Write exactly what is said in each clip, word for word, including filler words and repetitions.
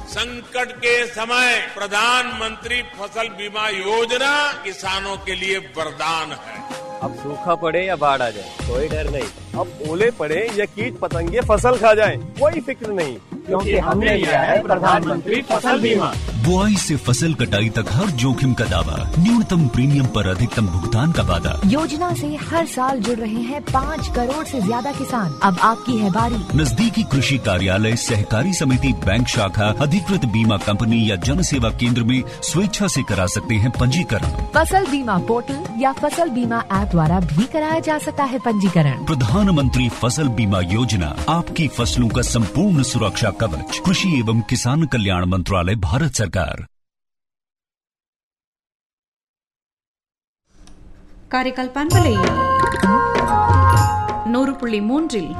संकट के समय प्रधानमंत्री फसल बीमा योजना किसानों के लिए वरदान है। अब सूखा पड़े या बाढ़ आ जाए कोई डर नहीं, अब ओले पड़े या कीट पतंगे फसल खा जाए कोई फिक्र नहीं, क्योंकि हमने लिया है प्रधानमंत्री फसल बीमा। बुआई से फसल कटाई तक हर जोखिम का दावा, न्यूनतम प्रीमियम पर अधिकतम भुगतान का वादा। योजना से हर साल जुड़ रहे हैं पाँच करोड़ से ज्यादा किसान। अब आपकी है बारी। नजदीकी कृषि कार्यालय, सहकारी समिति, बैंक शाखा, अधिकृत बीमा कंपनी या जन सेवा केंद्र में स्वेच्छा से करा सकते हैं पंजीकरण। फसल बीमा पोर्टल या फसल बीमा ऐप द्वारा भी कराया जा सकता है पंजीकरण। प्रधानमंत्री फसल बीमा योजना, आपकी फसलों का संपूर्ण सुरक्षा कवच। कृषि एवं किसान कल्याण मंत्रालय, भारत सरकार। காரைக்கால் பண்பலை நூறு புள்ளி மூன்றில்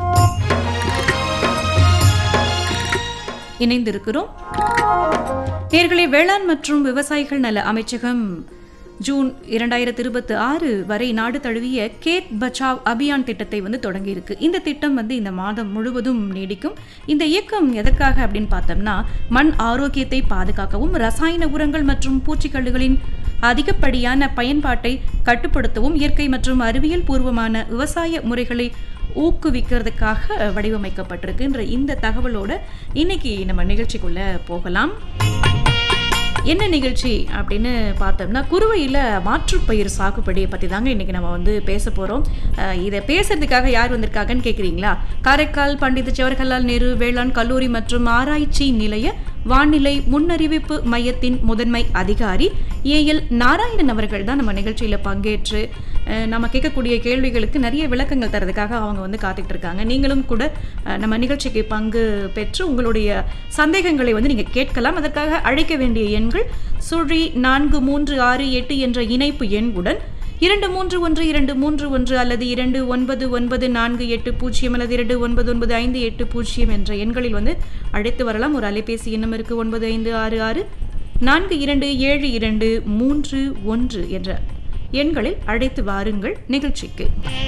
இணைந்திருக்கிறோம். நேயர்களே, வேளாண் மற்றும் விவசாயிகள் நல அமைச்சகம் ஜூன் இரண்டாயிரத்தி இருபத்தி ஆறு வரை நாடு தழுவிய கேத் பச்சாவ் அபியான் திட்டத்தை வந்து தொடங்கியிருக்கு. இந்த திட்டம் வந்து இந்த மாதம் முழுவதும் நீடிக்கும். இந்த இயக்கம் எதற்காக அப்படின்னு பார்த்தோம்னா, மண் ஆரோக்கியத்தை பாதுகாக்கவும், ரசாயன உரங்கள் மற்றும் பூச்சிக்கொல்லிகளின் அதிகப்படியான பயன்பாட்டை கட்டுப்படுத்தவும், இயற்கை மற்றும் அறிவியல் பூர்வமான விவசாய முறைகளை ஊக்குவிக்கிறதுக்காக வடிவமைக்கப்பட்டிருக்குன்ற இந்த தகவலோட இன்னைக்கு நம்ம நிகழ்ச்சிக்குள்ள போகலாம். என்ன நிகழ்ச்சி அப்படின்னு பார்த்தோம்னா, குறுவையில் மாற்றுப்பயிர் சாகுபடியை பற்றி தாங்க இன்றைக்கி நம்ம வந்து பேச போகிறோம். இதை பேசுறதுக்காக யார் வந்திருக்காங்கன்னு கேட்குறீங்களா? காரைக்கால் பண்டித ஜவஹர்லால் நேரு வேளாண் கல்லூரி மற்றும் ஆராய்ச்சி நிலைய வானிலை முன்னறிவிப்பு மையத்தின் முதன்மை அதிகாரி ஏ எல் நாராயணன் அவர்கள் தான் நம்ம நிகழ்ச்சியில் பங்கேற்று நம்ம கேட்கக்கூடிய கேள்விகளுக்கு நிறைய விளக்கங்கள் தரதுக்காக அவங்க வந்து காத்துக்கிட்டு இருக்காங்க. நீங்களும் கூட நம்ம நிகழ்ச்சிக்கு பங்கு பெற்று உங்களுடைய சந்தேகங்களை வந்து நீங்கள் கேட்கலாம். அதற்காக அழைக்க வேண்டிய எண்கள் சுழி நான்கு மூன்று ஆறு எட்டு என்ற இணைப்பு எண்ணுடன் இரண்டு மூன்று ஒன்று இரண்டு மூன்று ஒன்று அல்லது இரண்டு ஒன்பது ஒன்பது நான்கு எட்டு பூஜ்ஜியம் அல்லது இரண்டு ஒன்பது ஒன்பது ஐந்து எட்டு பூஜ்ஜியம் என்ற எண்களில் வந்து அழைத்து வரலாம். ஒரு அலைபேசி எண்ணம் இருக்கு, ஒன்பது ஐந்து ஆறு ஆறு நான்கு இரண்டு ஏழு இரண்டு மூன்று ஒன்று என்ற எண்களில் அழைத்து வாருங்கள் நிகழ்ச்சிக்கு.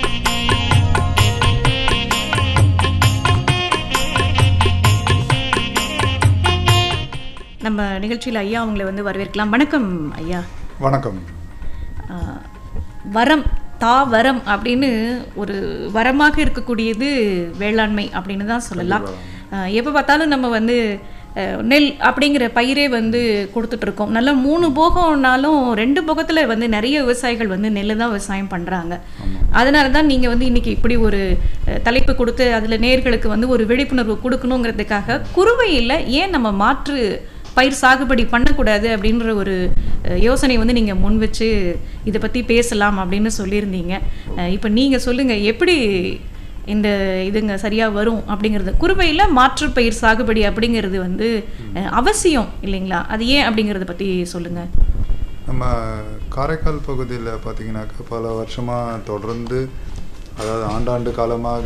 நம்ம நிகழ்ச்சியில் ஐயா அவங்களை வந்து வரவேற்கலாம். வணக்கம் ஐயா. வணக்கம். வரம் தாவரம் அப்படின்னு ஒரு வரமாக இருக்கக்கூடியது வேளாண்மை அப்படின்னு தான் சொல்லலாம். எப்போ பார்த்தாலும் நம்ம வந்து நெல் அப்படிங்கிற பயிரே வந்து கொடுத்துட்ருக்கோம். நல்லா மூணு போகம்னாலும் ரெண்டு போகத்தில் வந்து நிறைய விவசாயிகள் வந்து நெல் தான் விவசாயம் பண்ணுறாங்க. அதனால தான் நீங்கள் வந்து இன்றைக்கி இப்படி ஒரு தலைப்பு கொடுத்து அதில் நேயர்களுக்கு வந்து ஒரு விழிப்புணர்வு கொடுக்கணுங்கிறதுக்காக குறுவையில் ஏன் நம்ம மாற்று பயிர் சாகுபடி பண்ணக்கூடாது அப்படின்ற ஒரு யோசனை வந்து நீங்கள் முன் வச்சு இதை பற்றி பேசலாம் அப்படின்னு சொல்லியிருந்தீங்க. இப்போ நீங்கள் சொல்லுங்கள், எப்படி இந்த இதுங்க சரியாக வரும் அப்படிங்கிறது? குறுவையில் மாற்று பயிர் சாகுபடி அப்படிங்கிறது வந்து அவசியம் இல்லைங்களா? அது ஏன் அப்படிங்கிறத பற்றி சொல்லுங்கள். நம்ம காரைக்கால் பகுதியில் பார்த்திங்கனாக்கா பல வருஷமாக தொடர்ந்து, அதாவது ஆண்டாண்டு காலமாக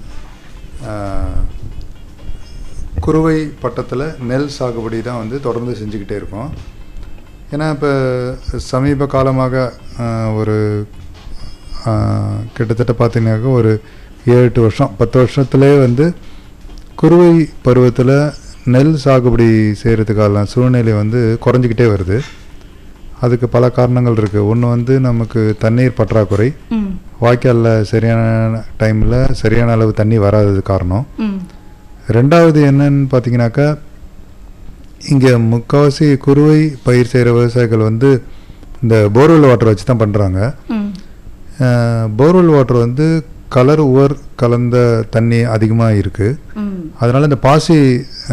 குறுவை பட்டத்தில் நெல் சாகுபடி தான் வந்து தொடர்ந்து செஞ்சுக்கிட்டே இருக்கோம். ஏன்னா இப்போ சமீப காலமாக ஒரு கிட்டத்தட்ட பார்த்திங்கனாக்கா ஒரு ஏழு எட்டு வருஷம் பத்து வருஷத்துலேயே வந்து குறுவை பருவத்தில் நெல் சாகுபடி செய்கிறதுக்கான சூழ்நிலை வந்து குறைஞ்சிக்கிட்டே வருது. அதுக்கு பல காரணங்கள் இருக்குது. ஒன்று வந்து நமக்கு தண்ணீர் பற்றாக்குறை, வாய்க்காலில் சரியான டைமில் சரியான அளவு தண்ணி வராதது காரணம். ரெண்டாவது என்னன்னு பார்த்தீங்கன்னாக்கா, இங்கே முக்கால்வாசி குறுவை பயிர் செய்கிற விவசாயிகள் வந்து இந்த போர்வெல் வாட்டர் வச்சு தான் பண்ணுறாங்க. போர்வெல் வாட்டர் வந்து கலர் உவர் கலந்த தண்ணி அதிகமாக இருக்குது. அதனால் இந்த பாசி